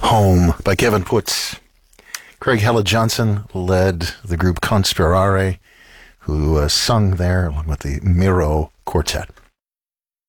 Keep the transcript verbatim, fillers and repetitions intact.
Home by Kevin Putz. Craig Hella Johnson led the group Conspirare, who uh, sung there along with the Miro Quartet.